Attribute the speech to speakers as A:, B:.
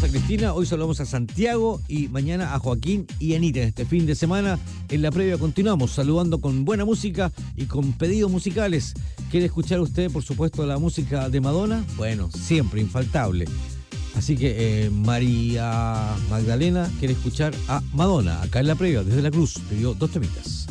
A: saludamos a Cristina, hoy saludamos a Santiago y mañana a Joaquín y Anita. En este fin de semana, en la previa, continuamos saludando con buena música y con pedidos musicales. ¿Quiere escuchar usted, por supuesto, la música de Madonna? Bueno, siempre, infaltable. Así que María Magdalena quiere escuchar a Madonna, acá en la previa, desde La Cruz, pidió 2 temitas.